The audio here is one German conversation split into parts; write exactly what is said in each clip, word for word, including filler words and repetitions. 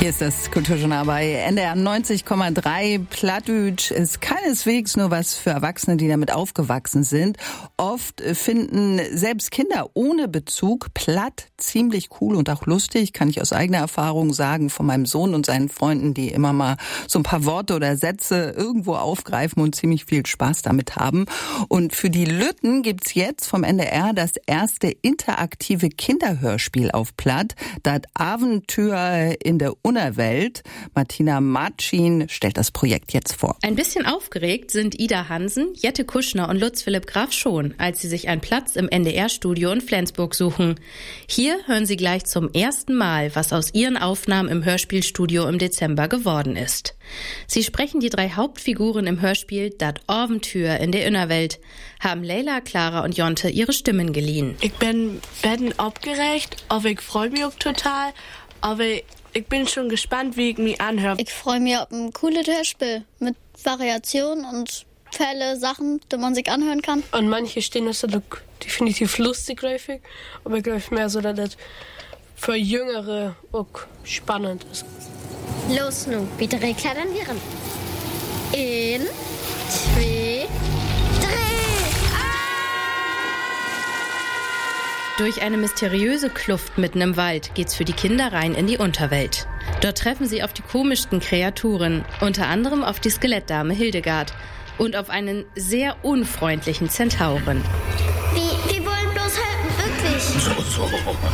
Hier ist das Kulturjournal bei N D R neunzig Komma drei. Plattdeutsch ist keineswegs nur was für Erwachsene, die damit aufgewachsen sind. Oft finden selbst Kinder ohne Bezug Platt ziemlich cool und auch lustig, kann ich aus eigener Erfahrung sagen, von meinem Sohn und seinen Freunden, die immer mal so ein paar Worte oder Sätze irgendwo aufgreifen und ziemlich viel Spaß damit haben. Und für die Lütten gibt's jetzt vom N D R das erste interaktive Kinderhörspiel auf Platt, das Abenteuer in der Unerwelt. Martina Marcin stellt das Projekt jetzt vor. Ein bisschen aufgeregt sind Ida Hansen, Jette Kuschner und Lutz Philipp Graf schon, als sie sich einen Platz im N D R-Studio in Flensburg suchen. Hier hören sie gleich zum ersten Mal, was aus ihren Aufnahmen im Hörspielstudio im Dezember geworden ist. Sie sprechen die drei Hauptfiguren im Hörspiel Dat Abenteuer in der Unerwelt, haben Leila, Clara und Jonte ihre Stimmen geliehen. Ich bin, bin aufgeregt, aber ich freue mich auch total, aber ich bin schon gespannt, wie ich mich anhöre. Ich freue mich auf ein cooles Hörspiel mit Variationen und Fälle, Sachen, die man sich anhören kann. Und manche stehen das definitiv lustig, häufig, aber ich glaube mehr so, dass das für Jüngere auch spannend ist. Los nun, bitte reklamieren. In, zwei, Durch eine mysteriöse Kluft mitten im Wald geht's für die Kinder rein in die Unterwelt. Dort treffen sie auf die komischsten Kreaturen, unter anderem auf die Skelettdame Hildegard und auf einen sehr unfreundlichen Zentauren. Wir, wir wollen bloß helfen, wirklich. So, so.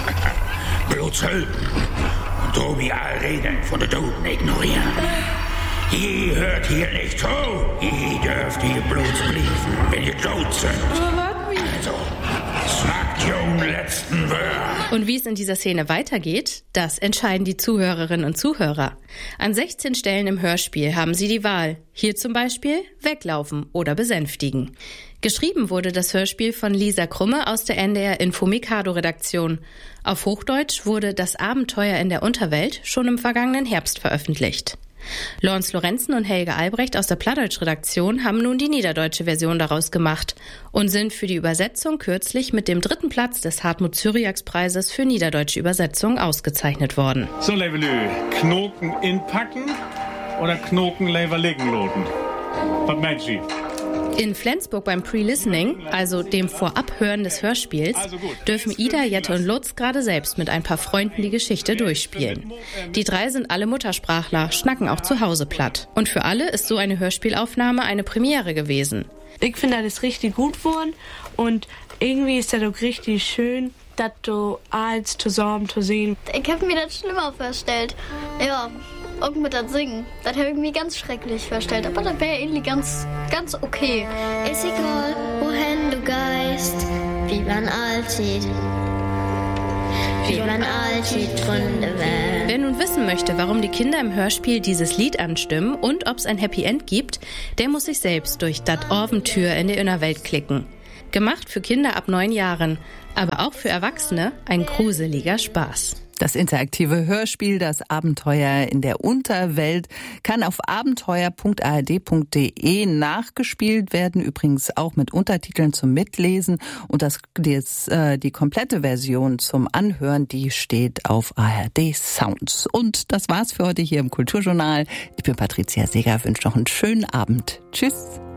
Bloß helfen. Und Tobi all Regeln von der Toten ignorieren. Ihr hört hier nicht zu. Ihr dürft hier bloß briefen, wenn ihr tot sind. Also, sagt Jon letzten Wörter. Und wie es in dieser Szene weitergeht, das entscheiden die Zuhörerinnen und Zuhörer. An sechzehn Stellen im Hörspiel haben sie die Wahl. Hier zum Beispiel weglaufen oder besänftigen. Geschrieben wurde das Hörspiel von Lisa Krumme aus der N D R Info Mikado Redaktion. Auf Hochdeutsch wurde Das Abenteuer in der Unterwelt schon im vergangenen Herbst veröffentlicht. Lorenz Lorenzen und Helge Albrecht aus der Plattdeutsch-Redaktion haben nun die niederdeutsche Version daraus gemacht und sind für die Übersetzung kürzlich mit dem dritten Platz des Hartmut-Cyriax-Preises für niederdeutsche Übersetzung ausgezeichnet worden. So, Levelü, Knoten inpacken oder Knoten leverlegen loten? Was meint Sie? In Flensburg beim Pre-Listening, also dem Vorabhören des Hörspiels, dürfen Ida, Jette und Lutz gerade selbst mit ein paar Freunden die Geschichte durchspielen. Die drei sind alle Muttersprachler, schnacken auch zu Hause platt. Und für alle ist so eine Hörspielaufnahme eine Premiere gewesen. Ich finde das richtig gut geworden und irgendwie ist das auch richtig schön, das so alles zusammen zu sehen. Ich habe mir das schlimmer vorgestellt. Ja, auch mit das Singen. Das habe ich mir ganz schrecklich vorgestellt. Aber das wäre irgendwie ganz, ganz okay. Ist egal, wohin du geist, wie man alltid, wie man alltid Gründe wählt. Wer nun wissen möchte, warum die Kinder im Hörspiel dieses Lied anstimmen und ob es ein Happy End gibt, der muss sich selbst durch Dat Abenteuer in der Unerwelt klicken. Gemacht für Kinder ab neun Jahren, aber auch für Erwachsene ein gruseliger Spaß. Das interaktive Hörspiel Das Abenteuer in der Unterwelt kann auf abenteuer punkt a r d punkt d e nachgespielt werden, übrigens auch mit Untertiteln zum Mitlesen. Und das, das, äh, die komplette Version zum Anhören, die steht auf A R D Sounds. Und das war's für heute hier im Kulturjournal. Ich bin Patricia Seeger, wünsche noch einen schönen Abend. Tschüss.